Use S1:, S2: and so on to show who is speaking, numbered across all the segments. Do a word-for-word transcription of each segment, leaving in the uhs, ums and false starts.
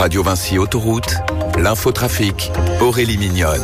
S1: Radio Vinci Autoroute, l'infotrafic, Aurélie Mignonne.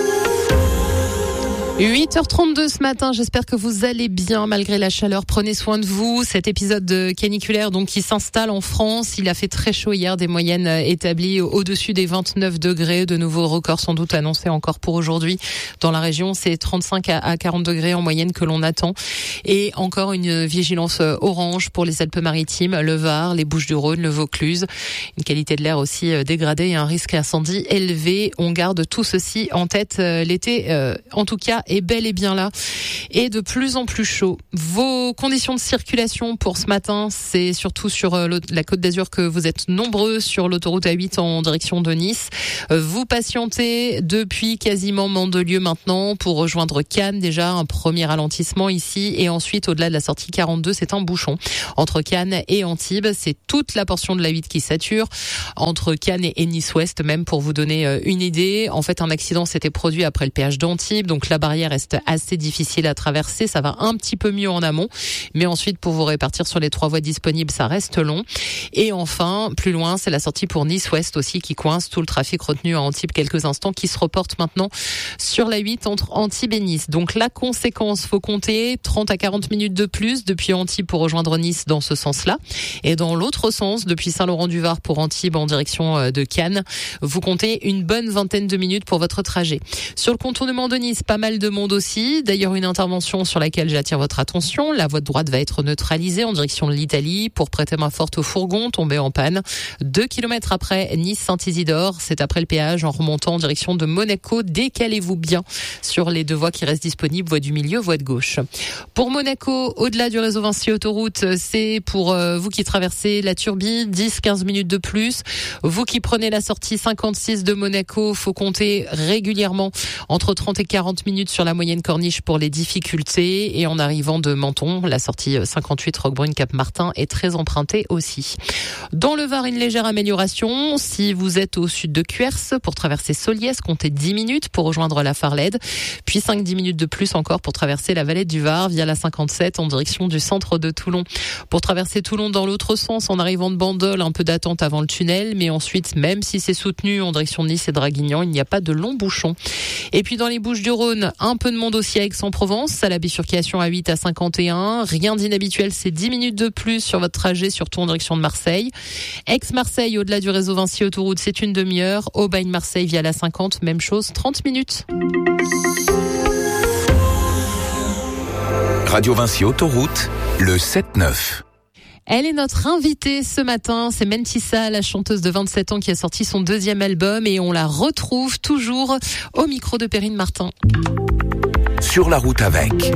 S2: huit heures trente-deux ce matin, j'espère que vous allez bien malgré la chaleur. Prenez soin de vous. Cet épisode caniculaire donc qui s'installe en France, il a fait très chaud hier, des moyennes établies au-dessus des vingt-neuf degrés. De nouveaux records sans doute annoncés encore pour aujourd'hui. Dans la région, c'est trente-cinq à quarante degrés en moyenne que l'on attend. Et encore une vigilance orange pour les Alpes-Maritimes, le Var, les Bouches-du-Rhône, le Vaucluse. Une qualité de l'air aussi dégradée et un risque incendie élevé. On garde tout ceci en tête l'été, euh, en tout cas, est bel et bien là et de plus en plus chaud. Vos conditions de circulation pour ce matin, c'est surtout sur la Côte d'Azur que vous êtes nombreux sur l'autoroute A huit en direction de Nice. Vous patientez depuis quasiment Mandelieu maintenant pour rejoindre Cannes. Déjà un premier ralentissement ici et ensuite au-delà de la sortie quarante-deux, c'est un bouchon. Entre Cannes et Antibes, c'est toute la portion de l'A huit qui sature. Entre Cannes et Nice-Ouest même pour vous donner une idée. En fait, un accident s'était produit après le péage d'Antibes, donc la barrière reste assez difficile à traverser. Ça va un petit peu mieux en amont, mais ensuite pour vous répartir sur les trois voies disponibles, ça reste long. Et enfin, plus loin, c'est la sortie pour Nice-Ouest aussi qui coince tout le trafic retenu à Antibes quelques instants, qui se reporte maintenant sur la huit entre Antibes et Nice. Donc la conséquence, faut compter trente à quarante minutes de plus depuis Antibes pour rejoindre Nice dans ce sens-là. Et dans l'autre sens, depuis Saint-Laurent-du-Var pour Antibes en direction de Cannes, vous comptez une bonne vingtaine de minutes pour votre trajet. Sur le contournement de Nice, pas mal de monde aussi. D'ailleurs, une intervention sur laquelle j'attire votre attention. La voie de droite va être neutralisée en direction de l'Italie pour prêter main forte au fourgon tombé en panne. Deux kilomètres après Nice-Saint-Isidore, c'est après le péage en remontant en direction de Monaco. Décalez-vous bien sur les deux voies qui restent disponibles, voie du milieu, voie de gauche. Pour Monaco, au-delà du réseau Vinci Autoroute, c'est pour euh, vous qui traversez la Turbie, dix à quinze minutes de plus. Vous qui prenez la sortie cinquante-six de Monaco, faut compter régulièrement entre trente et quarante minutes sur la moyenne corniche pour les difficultés. Et en arrivant de Menton, la sortie cinquante-huit Roquebrune-Cap-Martin est très empruntée aussi. Dans le Var, une légère amélioration. Si vous êtes au sud de Cuers, pour traverser Soliès, comptez dix minutes pour rejoindre la Farlède. Puis cinq à dix minutes de plus encore pour traverser la vallée du Var via la cinquante-sept en direction du centre de Toulon. Pour traverser Toulon dans l'autre sens, en arrivant de Bandol, un peu d'attente avant le tunnel. Mais ensuite, même si c'est soutenu en direction de Nice et Draguignan, il n'y a pas de long bouchon. Et puis dans les Bouches-du-Rhône, un peu de monde aussi à Aix-en-Provence, à la bifurcation A huit à cinquante et un. Rien d'inhabituel, c'est dix minutes de plus sur votre trajet, surtout en direction de Marseille. Aix-Marseille, au-delà du réseau Vinci Autoroute, c'est une demi-heure. Aubagne-Marseille via la cinquante, même chose, trente minutes.
S1: Radio Vinci Autoroute, le sept neuf.
S2: Elle est notre invitée ce matin, c'est Mentissa, la chanteuse de vingt-sept ans qui a sorti son deuxième album et on la retrouve toujours au micro de Perrine Martin.
S1: Sur la route avec.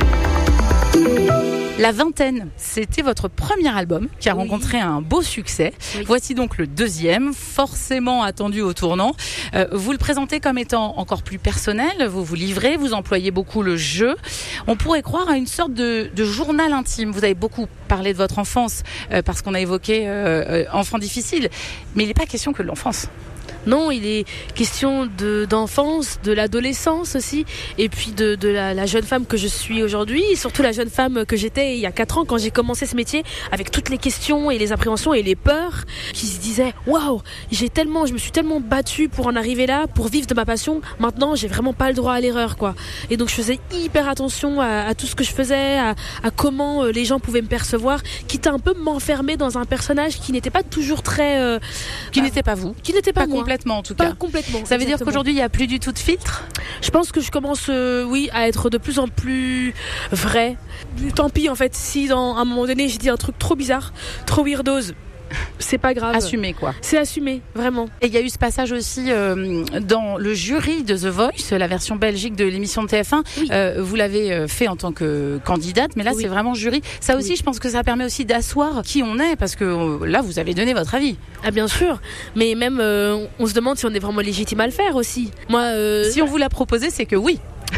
S3: La Vingtaine, c'était votre premier album qui a oui. rencontré un beau succès. Oui. Voici donc le deuxième, forcément attendu au tournant. Euh, vous le présentez comme étant encore plus personnel, vous vous livrez, vous employez beaucoup le jeu. On pourrait croire à une sorte de, de journal intime. Vous avez beaucoup parlé de votre enfance euh, parce qu'on a évoqué euh, euh, enfant difficile, mais il n'est pas question que de l'enfance.
S4: Non, il est question de, d'enfance, de l'adolescence aussi, et puis de, de la, la jeune femme que je suis aujourd'hui, et surtout la jeune femme que j'étais il y a quatre ans quand j'ai commencé ce métier, avec toutes les questions et les appréhensions et les peurs, qui se disaient waouh, j'ai tellement, je me suis tellement battue pour en arriver là, pour vivre de ma passion. Maintenant, j'ai vraiment pas le droit à l'erreur, quoi. Et donc, je faisais hyper attention à, à tout ce que je faisais, à, à comment les gens pouvaient me percevoir, quitte à un peu m'enfermer dans un personnage qui n'était pas toujours très, euh,
S3: qui
S4: bah,
S3: n'était pas vous,
S4: qui n'était pas, pas moi.
S3: Complètement en tout
S4: pas
S3: cas.
S4: Complètement.
S3: Ça veut
S4: exactement.
S3: dire qu'aujourd'hui il n'y a plus du tout de filtre.
S4: Je pense que je commence, euh, oui, à être de plus en plus vrai. Tant pis en fait, si dans à un moment donné j'ai dit un truc trop bizarre, trop weirdos. C'est pas grave.
S3: Assumé quoi.
S4: C'est assumé, vraiment.
S3: Et il y a eu ce passage aussi euh, dans le jury de The Voice, la version belgique de l'émission de T F un. Oui. Euh, vous l'avez fait en tant que candidate, mais là oui. c'est vraiment jury. Ça aussi, oui. je pense que ça permet aussi d'asseoir qui on est, parce que euh, là, vous avez donné votre avis.
S4: Ah bien sûr, mais même euh, on se demande si on est vraiment légitime à le faire aussi. Moi, euh...
S3: si on vous l'a proposé, c'est que oui.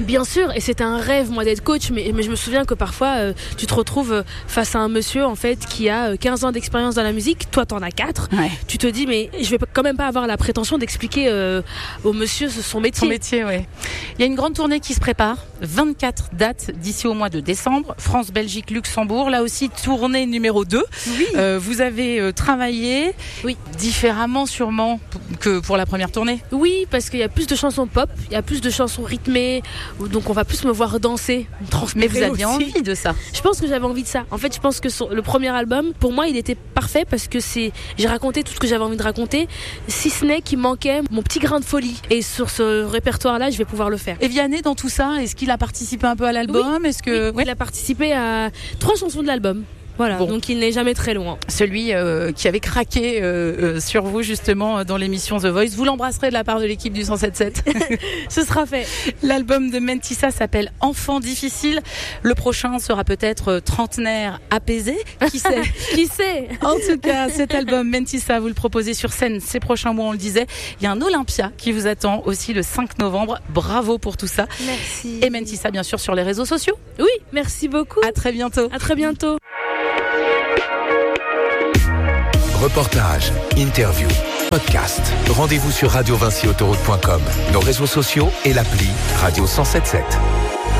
S4: Bien sûr, et c'était un rêve moi d'être coach, mais, mais je me souviens que parfois euh, tu te retrouves face à un monsieur en fait qui a quinze ans d'expérience dans la musique, toi t'en as quatre, ouais. Tu te dis mais je vais quand même pas avoir la prétention d'expliquer euh, au monsieur son métier.
S3: Son métier, oui. Il y a une grande tournée qui se prépare, vingt-quatre dates d'ici au mois de décembre, France, Belgique, Luxembourg, là aussi tournée numéro deux.
S4: Oui.
S3: Euh, vous avez euh, travaillé
S4: oui.
S3: différemment sûrement que pour la première tournée.
S4: Oui, parce qu'il y a plus de chansons pop, il y a plus de chansons rythmées, donc on va plus me voir danser,
S3: mais vous aviez
S4: aussi.
S3: envie de ça.
S4: Je pense que j'avais envie de ça. En fait, je pense que son, le premier album, pour moi, il était parfait parce que c'est, j'ai raconté tout ce que j'avais envie de raconter, si ce n'est qu'il manquait mon petit grain de folie. Et sur ce répertoire-là, je vais pouvoir le faire.
S3: Et Vianney, dans tout ça, est-ce qu'il a participé un peu à l'album?
S4: Oui.
S3: Est-ce que
S4: oui, ouais. Il a participé à trois chansons de l'album. Voilà, bon. Donc il n'est jamais très loin.
S3: Celui euh, qui avait craqué euh, euh, sur vous justement dans l'émission The Voice, vous l'embrasserez de la part de l'équipe du cent sept sept.
S4: Ce sera fait.
S3: L'album de Mentissa s'appelle Enfant difficile. Le prochain sera peut-être Trentenaire apaisé. Qui sait?
S4: Qui sait?
S3: En tout cas, cet album Mentissa, vous le proposez sur scène ces prochains mois, on le disait. Il y a un Olympia qui vous attend aussi le cinq novembre. Bravo pour tout ça.
S4: Merci.
S3: Et Mentissa, bien sûr, sur les réseaux sociaux.
S4: Oui, merci beaucoup.
S3: À très bientôt.
S4: À très bientôt.
S1: Reportage, interview, podcast. Rendez-vous sur radio vinci autoroute point com, nos réseaux sociaux et l'appli Radio cent soixante-dix-sept.